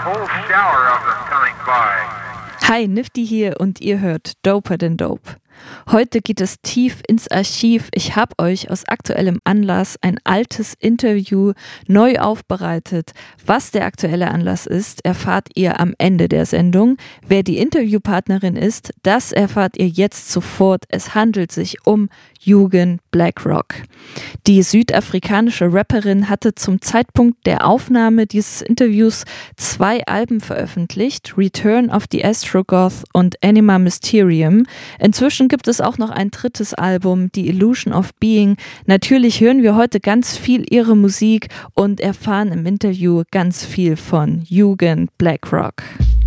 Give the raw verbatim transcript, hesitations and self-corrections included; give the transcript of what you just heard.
whole shower of them coming by. Hi, Nifty hier und ihr hört Doper than Dope. Heute geht es tief ins Archiv. Ich habe euch aus aktuellem Anlass ein altes Interview neu aufbereitet. Was der aktuelle Anlass ist, erfahrt ihr am Ende der Sendung. Wer die Interviewpartnerin ist, das erfahrt ihr jetzt sofort. Es handelt sich um Yugen Blakrok. Die südafrikanische Rapperin hatte zum Zeitpunkt der Aufnahme dieses Interviews zwei Alben veröffentlicht, Return of the Astrogoth und Anima Mysterium. Inzwischen gibt es auch noch ein drittes Album, The Illusion of Being. Natürlich hören wir heute ganz viel ihre Musik und erfahren im Interview ganz viel von Yugen Blakrok.